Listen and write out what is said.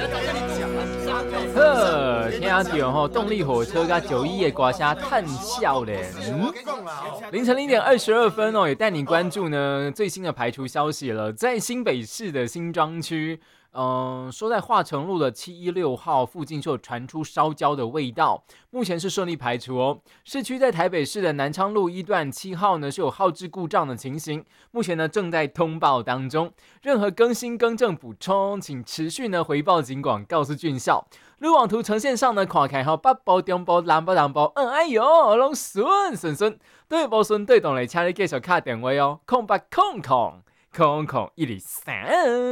呵，听到吼，动力火车跟91的歌声叹笑嘞。凌晨0点22分哦，也带你关注呢最新的排除消息了，在新北市的新庄区。说在化成路的716号附近就有传出烧焦的味道，目前是顺利排除哦。市区在台北市的南昌路1段7号呢是有耗制故障的情形，目前呢正在通报当中，任何更新更正补充，请持续呢回报警广告诉俊孝。路网图呈现上呢，看起来北部、中部、南部、哎呦，拢顺，对无顺对动来，请你继续打电话哦，0800 123。